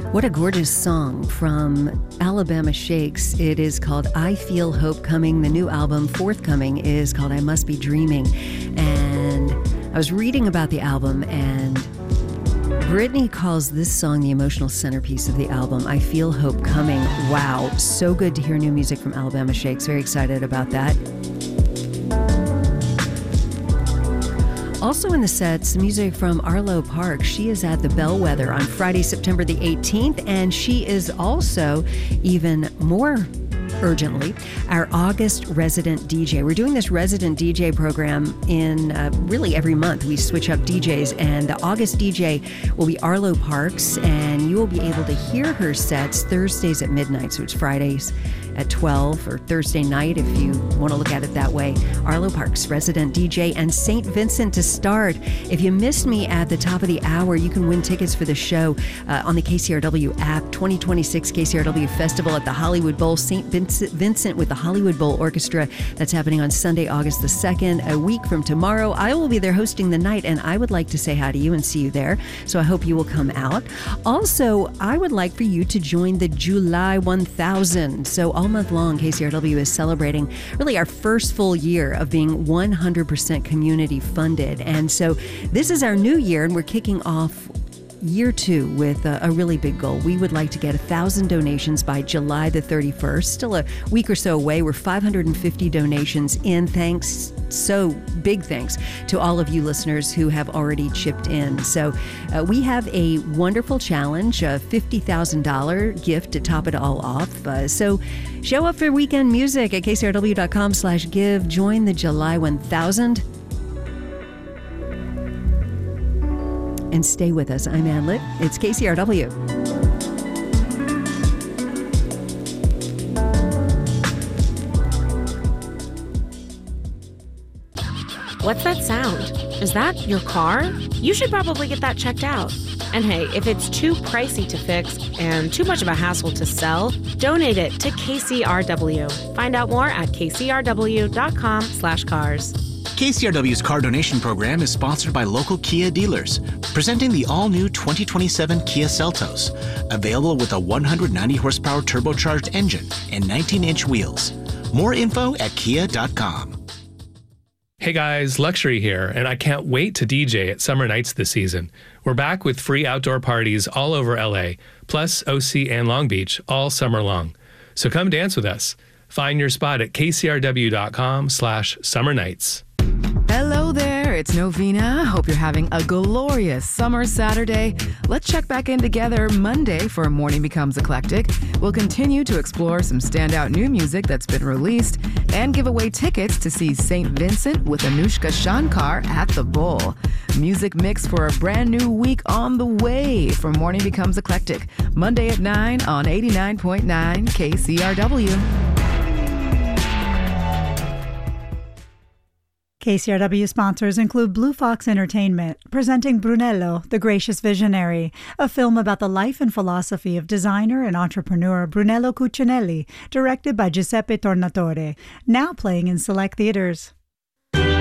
What a gorgeous song from Alabama Shakes. It is called I Feel Hope Coming. The new album forthcoming is called I Must Be Dreaming. And I was reading about the album, and Brittany calls this song the emotional centerpiece of the album, I Feel Hope Coming. Wow, so good to hear new music from Alabama Shakes. Very excited about that. Also in the sets, music from Arlo Parks. She is at the Bellwether on Friday, September the 18th, and she is also, even more urgently, our August resident DJ. We're doing this resident DJ program in really every month. We switch up DJs, and the August DJ will be Arlo Parks, and you will be able to hear her sets Thursdays at midnight, so it's Fridays at 12 or Thursday night if you want to look at it that way. Arlo Parks, resident DJ, and St. Vincent to start. If you missed me at the top of the hour, you can win tickets for the show on the KCRW app. 2026 KCRW Festival at the Hollywood Bowl. St. Vincent with the Hollywood Bowl Orchestra. That's happening on Sunday, August the 2nd, a week from tomorrow. I will be there hosting the night, and I would like to say hi to you and see you there. So I hope you will come out. Also, I would like for you to join the July 1000. So all month long, KCRW is celebrating really our first full year of being 100% community funded. And so this is our new year, and we're kicking off year 2 with a really big goal. We would like to get 1,000 donations by July the 31st. Still a week or so away. We're 550 donations in. Thanks, so big thanks to all of you listeners who have already chipped in. So we have a wonderful challenge, a $50,000 gift to top it all off. So show up for weekend music at kcrw.com/give. Join the July 1000. And stay with us. I'm Ann Litt. It's KCRW. What's that sound? Is that your car? You should probably get that checked out. And hey, if it's too pricey to fix and too much of a hassle to sell, donate it to KCRW. Find out more at kcrw.com/cars. KCRW's car donation program is sponsored by local Kia dealers, presenting the all-new 2027 Kia Seltos, available with a 190 horsepower turbocharged engine and 19-inch wheels. More info at kia.com. Hey guys, Luxury here, and I can't wait to DJ at Summer Nights this season. We're back with free outdoor parties all over LA, plus OC and Long Beach all summer long. So come dance with us. Find your spot at kcrw.com/summernights. Hello there, it's Novena. Hope you're having a glorious summer Saturday. Let's check back in together Monday for Morning Becomes Eclectic. We'll continue to explore some standout new music that's been released and give away tickets to see St. Vincent with Anushka Shankar at the Bowl. Music mix for a brand new week on the way for Morning Becomes Eclectic. Monday at 9 on 89.9 KCRW. KCRW sponsors include Blue Fox Entertainment, presenting Brunello, the Gracious Visionary, a film about the life and philosophy of designer and entrepreneur Brunello Cucinelli, directed by Giuseppe Tornatore, now playing in select theaters.